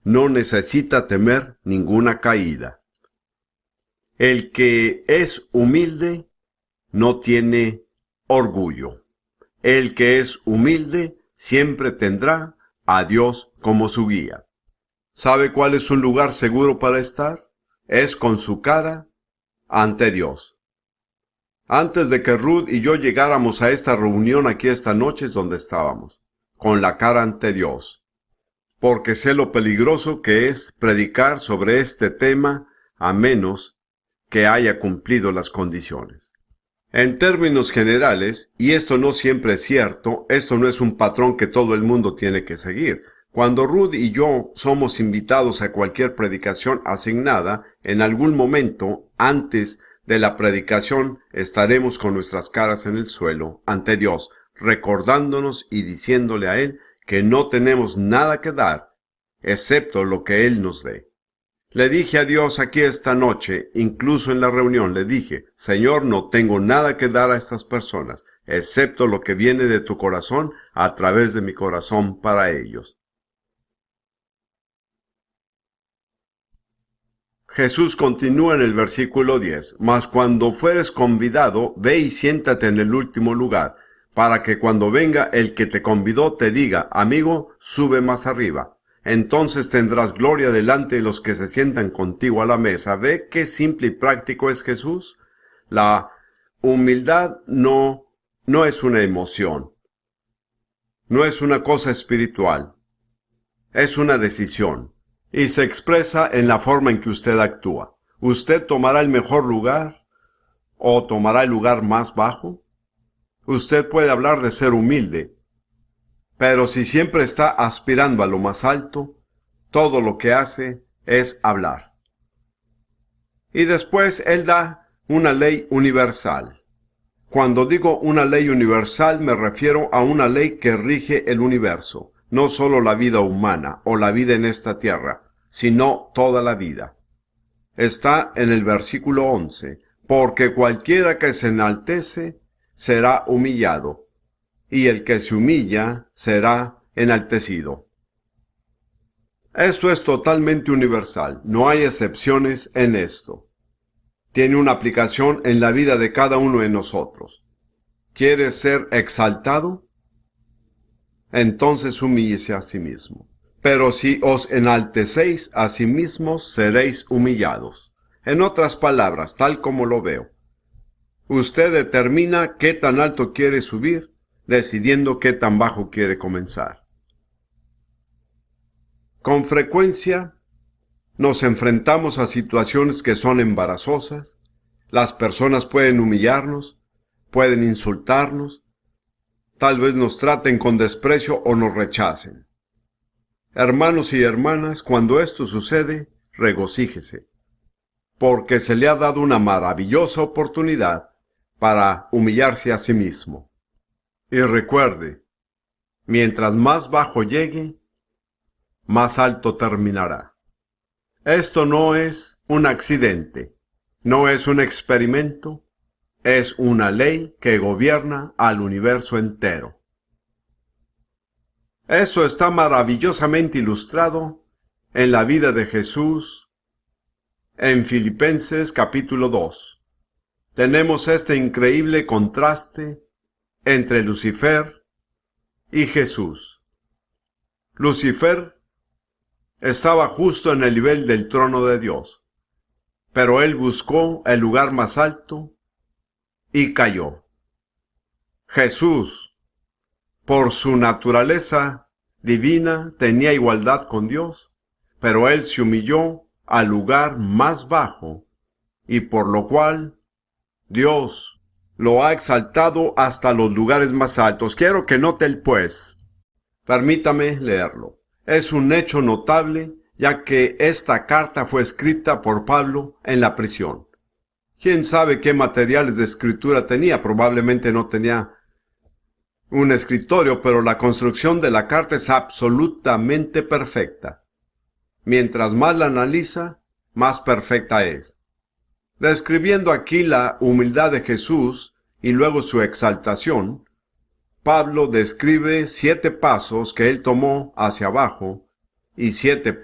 no necesita temer ninguna caída. El que es humilde no tiene orgullo. El que es humilde siempre tendrá a Dios como su guía. ¿Sabe cuál es un lugar seguro para estar? Es con su cara ante Dios. Antes de que Ruth y yo llegáramos a esta reunión aquí esta noche es donde estábamos, con la cara ante Dios, porque sé lo peligroso que es predicar sobre este tema a menos que haya cumplido las condiciones. En términos generales, y esto no siempre es cierto, esto no es un patrón que todo el mundo tiene que seguir. Cuando Ruth y yo somos invitados a cualquier predicación asignada, en algún momento antes de la predicación estaremos con nuestras caras en el suelo ante Dios, recordándonos y diciéndole a Él que no tenemos nada que dar, excepto lo que Él nos dé. Le dije a Dios aquí esta noche, incluso en la reunión, le dije, Señor, no tengo nada que dar a estas personas, excepto lo que viene de tu corazón a través de mi corazón para ellos. Jesús continúa en el versículo 10, mas cuando fueres convidado, ve y siéntate en el último lugar, para que cuando venga el que te convidó te diga, amigo, sube más arriba. Entonces tendrás gloria delante de los que se sientan contigo a la mesa. ¿Ve qué simple y práctico es Jesús? La humildad no es una emoción, no es una cosa espiritual, es una decisión. Y se expresa en la forma en que usted actúa. ¿Usted tomará el mejor lugar o tomará el lugar más bajo? Usted puede hablar de ser humilde, pero si siempre está aspirando a lo más alto, todo lo que hace es hablar. Y después él da una ley universal. Cuando digo una ley universal me refiero a una ley que rige el universo, no solo la vida humana o la vida en esta tierra, sino toda la vida. Está en el versículo 11, porque cualquiera que se enaltece será humillado, y el que se humilla será enaltecido. Esto es totalmente universal, no hay excepciones en esto. Tiene una aplicación en la vida de cada uno de nosotros. ¿Quieres ser exaltado? Entonces humíllese a sí mismo. Pero si os enaltecéis a sí mismos, seréis humillados. En otras palabras, tal como lo veo, usted determina qué tan alto quiere subir, decidiendo qué tan bajo quiere comenzar. Con frecuencia nos enfrentamos a situaciones que son embarazosas. Las personas pueden humillarnos, pueden insultarnos, tal vez nos traten con desprecio o nos rechacen. Hermanos y hermanas, cuando esto sucede, regocíjese, porque se le ha dado una maravillosa oportunidad para humillarse a sí mismo. Y recuerde, mientras más bajo llegue, más alto terminará. Esto no es un accidente, no es un experimento, es una ley que gobierna al universo entero. Eso está maravillosamente ilustrado en la vida de Jesús en Filipenses capítulo 2. Tenemos este increíble contraste entre Lucifer y Jesús. Lucifer estaba justo en el nivel del trono de Dios, pero él buscó el lugar más alto y cayó. Jesús, por su naturaleza divina, tenía igualdad con Dios, pero él se humilló al lugar más bajo, y por lo cual Dios lo ha exaltado hasta los lugares más altos. Quiero que note el pues. Permítame leerlo. Es un hecho notable, ya que esta carta fue escrita por Pablo en la prisión. ¿Quién sabe qué materiales de escritura tenía? Probablemente no tenía un escritorio, pero la construcción de la carta es absolutamente perfecta. Mientras más la analiza, más perfecta es. Describiendo aquí la humildad de Jesús y luego su exaltación, Pablo describe 7 pasos que él tomó hacia abajo y 7